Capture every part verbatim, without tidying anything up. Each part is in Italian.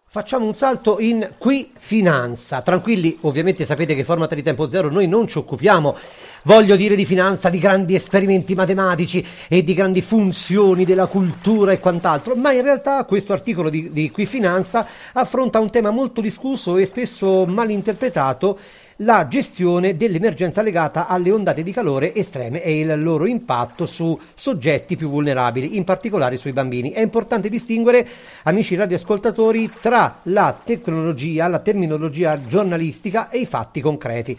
Facciamo un salto in Qui Finanza. Tranquilli, ovviamente sapete che Formata di Tempo Zero noi non ci occupiamo, voglio dire, di finanza, di grandi esperimenti matematici e di grandi funzioni della cultura e quant'altro, ma in realtà questo articolo di, di Qui Finanza affronta un tema molto discusso e spesso malinterpretato: la gestione dell'emergenza legata alle ondate di calore estreme e il loro impatto su soggetti più vulnerabili, in particolare sui bambini. È importante distinguere, amici radioascoltatori, tra la tecnologia, la terminologia giornalistica e i fatti concreti.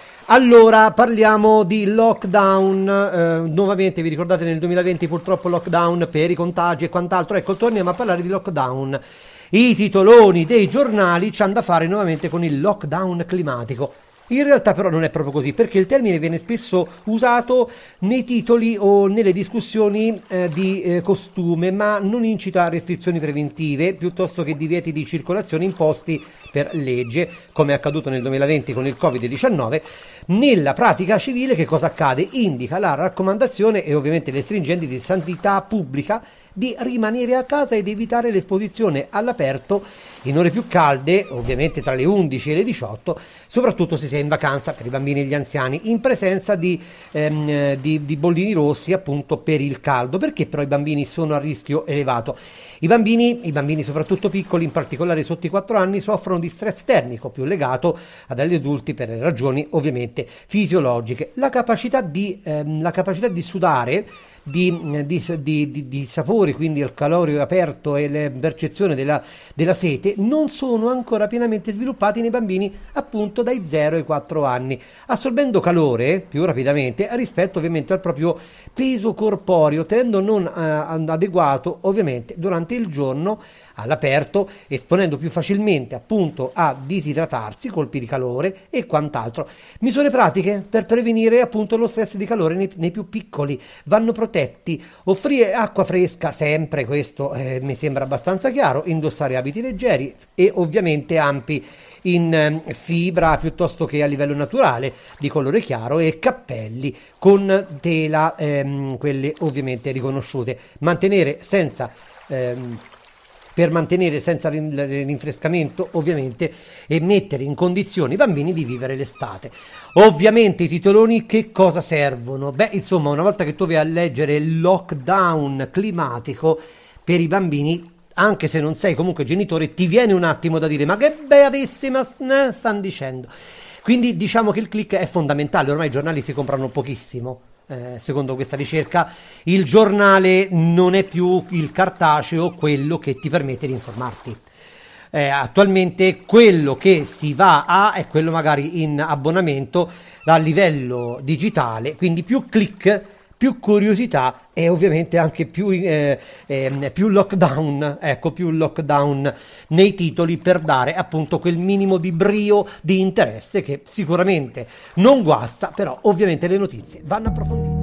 Allora, parliamo di lockdown, eh, nuovamente vi ricordate nel duemilaventi purtroppo lockdown per i contagi e quant'altro. Ecco, torniamo a parlare di lockdown. I titoloni dei giornali ci hanno da fare nuovamente con il lockdown climatico. In realtà però non è proprio così, perché il termine viene spesso usato nei titoli o nelle discussioni eh, di eh, costume, ma non incita a restrizioni preventive piuttosto che divieti di circolazione imposti per legge, come è accaduto nel duemilaventi con il covid diciannove. Nella pratica civile che cosa accade? Indica la raccomandazione, e ovviamente le stringenti, di sanità pubblica di rimanere a casa ed evitare l'esposizione all'aperto in ore più calde, ovviamente tra le undici e le diciotto, soprattutto se si è in vacanza, per i bambini e gli anziani, in presenza di, ehm, di, di bollini rossi appunto per il caldo. Perché però i bambini sono a rischio elevato? I bambini, i bambini soprattutto piccoli, in particolare sotto i quattro anni, soffrono di stress termico più legato ad agli adulti per ragioni ovviamente fisiologiche. La capacità di, ehm, la capacità di sudare, Di, di, di, di sapori, quindi il calore aperto e la percezione della, della sete, non sono ancora pienamente sviluppati nei bambini appunto dai zero ai quattro anni, assorbendo calore più rapidamente rispetto ovviamente al proprio peso corporeo, tenendo non eh, adeguato ovviamente durante il giorno all'aperto, esponendo più facilmente appunto a disidratarsi, colpi di calore e quant'altro. Misure pratiche per prevenire appunto lo stress di calore nei, nei più piccoli: vanno protetti, offrire acqua fresca sempre, questo eh, mi sembra abbastanza chiaro, indossare abiti leggeri e ovviamente ampi in eh, fibra piuttosto che a livello naturale di colore chiaro, e cappelli con tela, ehm, quelle ovviamente riconosciute, mantenere senza ehm, per mantenere senza rinfrescamento ovviamente, e mettere in condizioni i bambini di vivere l'estate. Ovviamente i titoloni che cosa servono? Beh, insomma, una volta che tu vai a leggere il lockdown climatico per i bambini, anche se non sei comunque genitore, ti viene un attimo da dire: ma che beatissima stanno dicendo. Quindi diciamo che il click è fondamentale. Ormai i giornali si comprano pochissimo. Eh, secondo questa ricerca il giornale non è più il cartaceo quello che ti permette di informarti. Eh, attualmente quello che si va a è quello magari in abbonamento a livello digitale, quindi più click, più curiosità e ovviamente anche più, eh, eh, più lockdown, ecco, più lockdown nei titoli, per dare appunto quel minimo di brio di interesse che sicuramente non guasta, però ovviamente le notizie vanno approfondite.